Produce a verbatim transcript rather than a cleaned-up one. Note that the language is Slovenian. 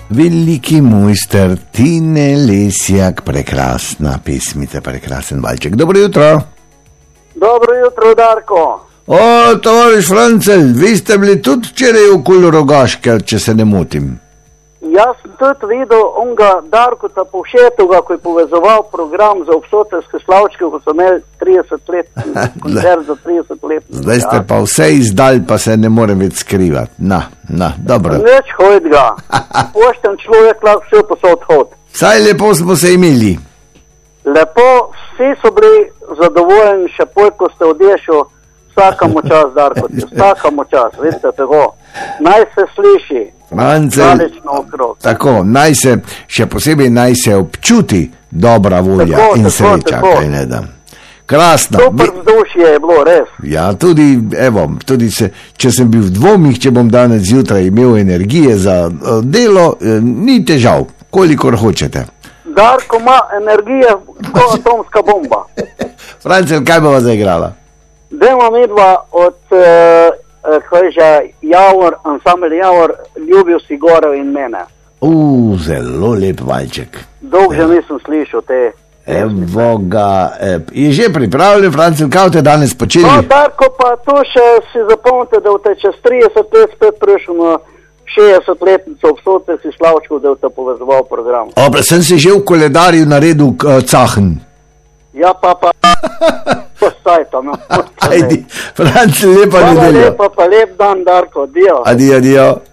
Veliki mojster Tine Lesjak, prekrasna pesmica, prekrasen valček. Dobro jutro. Dobro jutro, Darko. O, tovariš Francel, vi ste bili tudi včeraj okoli Rogaške, če se ne motim. Jaz sem tudi videl onga Darko Povšetova, ko je povezoval program za obsotelske slavčke, ko so imeli trideset let, koncert za trideset let. Zdaj ste pa vse izdali, pa se ne morem več skrivati. Na, na, dobro. Neč hojt ga. Pošten človek lahko vse posod hod. Saj lepo smo se imeli. Lepo, vsi so bili zadovoljni, še poj, ko ste odešel, vsakamo čas, Darko, vsakamo čas, vidite tako. Naj se sliši. Francel, tako, naj se, še posebej naj se občuti dobra volja tako, in tako, sreča, tako. Kaj ne da. Krasno. Super vzdušje je bilo, res. Ja, tudi, evo, tudi se, če sem bil v dvomih, če bom danes zjutraj imel energije za uh, delo, uh, ni težav, kolikor hočete. Darko ima energije kot atomska bomba. Francel, kaj bova zaigrala? Demo midva od... Uh, kaj že Javor, ansambel Javor, Ljubil si Gorel in mene. Uuu, zelo lep valček. Dolgo že nisem slišal te. Evo ga, je že pripravljen, Francel, kaj te danes počeli? No, Darko, pa to še si zapomnite, da boste čez trideset let spet prišel na šestdesetletnico obsote si Slavčkov, da boste povezoval program. Obre, sem se že v koledarju naredil uh, cahn. Ja, pa pa, postaj tam. Ajdi, Francel, lepa nedeljo. Hvala lepa, pa lep dan, Darko, adio. Adio, adio.